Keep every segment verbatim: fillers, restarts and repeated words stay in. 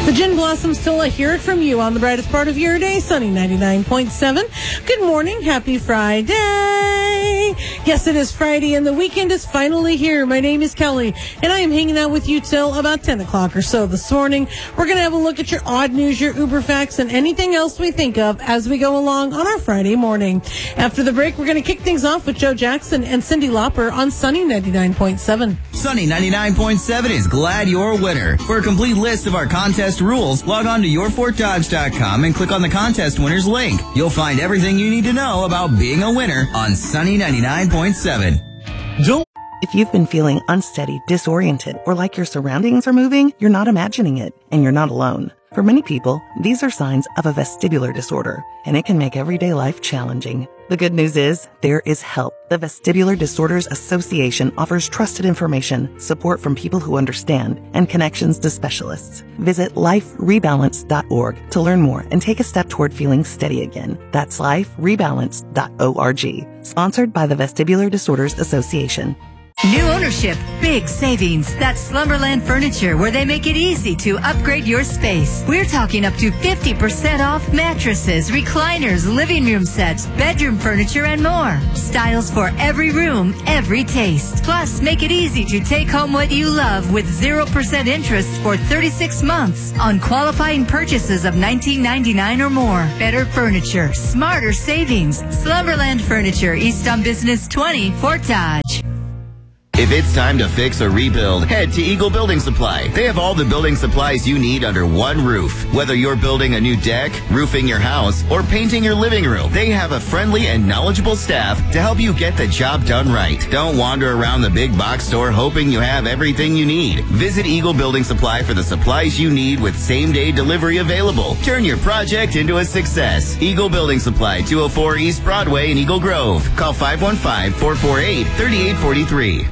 The Gin Blossoms till I hear it from you on the brightest part of your day, Sunny ninety-nine point seven. Good morning. Happy Friday. Yes, it is Friday, and the weekend is finally here. My name is Kelly, and I am hanging out with you till about ten o'clock or so this morning. We're going to have a look at your odd news, your Uber facts, and anything else we think of as we go along on our Friday morning. After the break, we're going to kick things off with Joe Jackson and Cyndi Lauper on Sunny ninety-nine point seven. Sunny ninety-nine point seven is glad you're a winner. For a complete list of our contest rules, log on to your fort dodge dot com and click on the contest winners link. You'll find everything you need to know about being a winner on Sunny ninety-nine point seven. Don't If you've been feeling unsteady, disoriented, or like your surroundings are moving, you're not imagining it, and you're not alone. For many people, these are signs of a vestibular disorder, and it can make everyday life challenging. The good news is, there is help. The Vestibular Disorders Association offers trusted information, support from people who understand, and connections to specialists. Visit life rebalance dot org to learn more and take a step toward feeling steady again. That's life rebalance dot org. Sponsored by the Vestibular Disorders Association. New ownership, big savings. That's Slumberland Furniture, where they make it easy to upgrade your space. We're talking up to fifty percent off mattresses, recliners, living room sets, bedroom furniture, and more. Styles for every room, every taste. Plus, make it easy to take home what you love with zero percent interest for thirty-six months on qualifying purchases of nineteen ninety-nine dollars or more. Better furniture, smarter savings. Slumberland Furniture, East on Business twenty, Fort Dodge. If it's time to fix or rebuild, head to Eagle Building Supply. They have all the building supplies you need under one roof. Whether you're building a new deck, roofing your house, or painting your living room, they have a friendly and knowledgeable staff to help you get the job done right. Don't wander around the big box store hoping you have everything you need. Visit Eagle Building Supply for the supplies you need with same-day delivery available. Turn your project into a success. Eagle Building Supply, two oh four East Broadway in Eagle Grove. Call five one five, four four eight, three eight four three.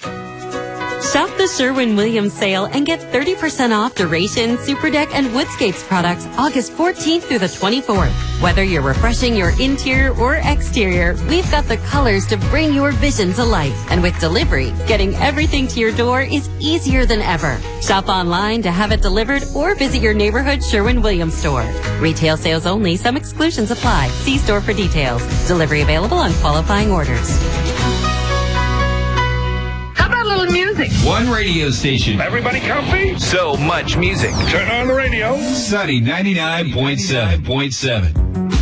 Shop the Sherwin-Williams sale and get thirty percent off Duration, Super Deck, and Woodscapes products August fourteenth through the twenty-fourth. Whether you're refreshing your interior or exterior, we've got the colors to bring your vision to life. And with delivery, getting everything to your door is easier than ever. Shop online to have it delivered or visit your neighborhood Sherwin-Williams store. Retail sales only. Some exclusions apply. See store for details. Delivery available on qualifying orders. Music. One radio station. Everybody comfy? So much music. Turn on the radio. Sunny ninety-nine point seven.